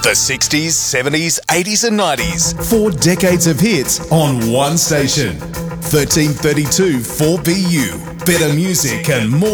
The 60s, 70s, 80s and 90s. 4 decades of hits on one station. 1332 4BU. Better music and more.